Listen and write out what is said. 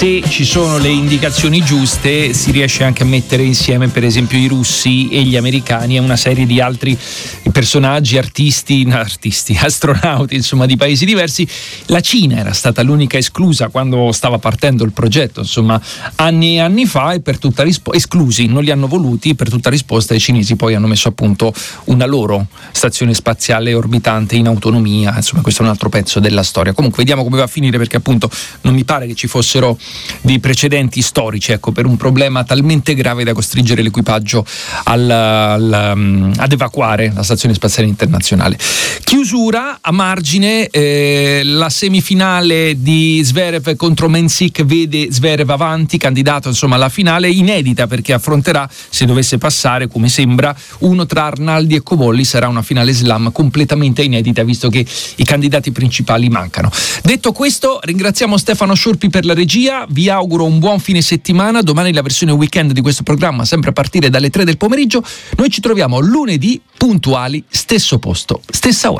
se ci sono le indicazioni giuste si riesce anche a mettere insieme per esempio i russi e gli americani e una serie di altri personaggi, astronauti, insomma, di paesi diversi. La Cina era stata l'unica esclusa quando stava partendo il progetto, insomma, anni e anni fa, e per tutta esclusi, non li hanno voluti, per tutta risposta i cinesi poi hanno messo a punto una loro stazione spaziale orbitante in autonomia. Insomma, questo è un altro pezzo della storia. Comunque vediamo come va a finire, perché appunto non mi pare che ci fossero dei precedenti storici, ecco, per un problema talmente grave da costringere l'equipaggio ad evacuare la stazione spaziale internazionale. Chiusura a margine, la semifinale di Zverev contro Mensik vede Zverev avanti, candidato insomma alla finale, inedita perché affronterà, se dovesse passare come sembra, uno tra Arnaldi e Cobolli. Sarà una finale slam completamente inedita, visto che i candidati principali mancano. Detto questo, ringraziamo Stefano Sciorpi per la regia, vi auguro un buon fine settimana. Domani la versione weekend di questo programma, sempre a partire dalle 3 del pomeriggio. Noi ci troviamo lunedì puntuali, stesso posto, stessa ora.